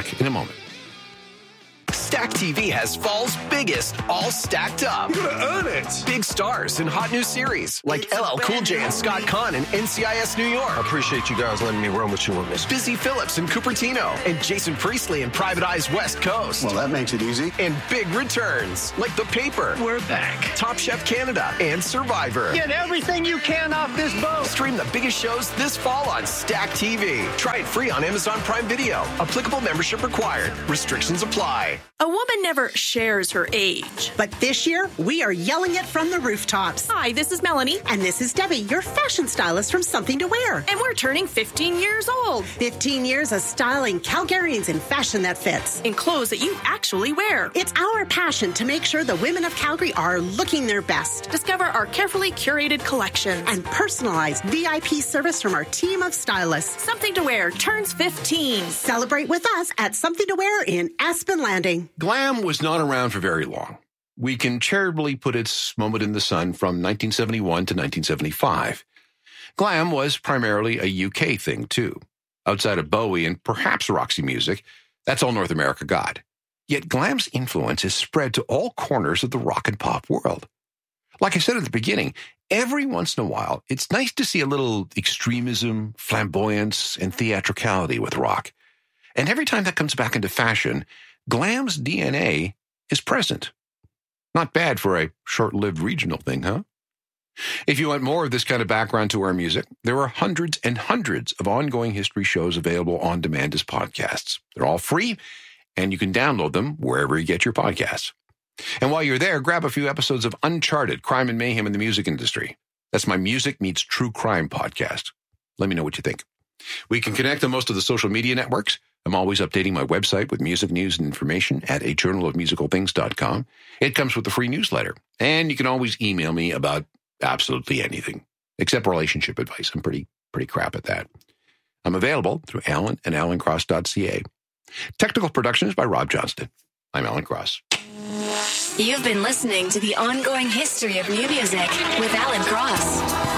back in a moment. Stack TV has fall's biggest, all stacked up. You gotta earn it. Big stars in hot new series like LL Cool J and Scott Conn in NCIS New York. I appreciate you guys letting me run with you on this. Busy Phillips in Cupertino and Jason Priestley in Private Eyes West Coast. Well, that makes it easy. And big returns like The Paper. We're back. Top Chef Canada and Survivor. Get everything you can off this boat. Stream the biggest shows this fall on Stack TV. Try it free on Amazon Prime Video. Applicable membership required. Restrictions apply. A woman never shares her age. But this year, we are yelling it from the rooftops. Hi, this is Melanie. And this is Debbie, your fashion stylist from Something to Wear. And we're turning 15 years old. 15 years of styling Calgarians in fashion that fits. In clothes that you actually wear. It's our passion to make sure the women of Calgary are looking their best. Discover our carefully curated collections. And personalized VIP service from our team of stylists. Something to Wear turns 15. Celebrate with us at Something to Wear in Aspen Landing. Glam was not around for very long. We can charitably put its moment in the sun from 1971 to 1975. Glam was primarily a UK thing, too. Outside of Bowie and perhaps Roxy Music, that's all North America got. Yet glam's influence has spread to all corners of the rock and pop world. Like I said at the beginning, every once in a while, it's nice to see a little extremism, flamboyance, and theatricality with rock. And every time that comes back into fashion, glam's DNA is present. Not bad for a short-lived regional thing, huh? If you want more of this kind of background to our music, there are hundreds and hundreds of ongoing history shows available on demand as podcasts. They're all free, and you can download them wherever you get your podcasts. And while you're there, grab a few episodes of Uncharted, Crime and Mayhem in the Music Industry. That's my Music Meets True Crime podcast. Let me know what you think. We can connect on most of the social media networks. I'm always updating my website with music news and information at ajournalofmusicalthings.com. It comes with a free newsletter. And you can always email me about absolutely anything, except relationship advice. I'm pretty crap at that. I'm available through Alan and AlanCross.ca. Technical production is by Rob Johnston. I'm Alan Cross. You've been listening to The Ongoing History of New Music with Alan Cross.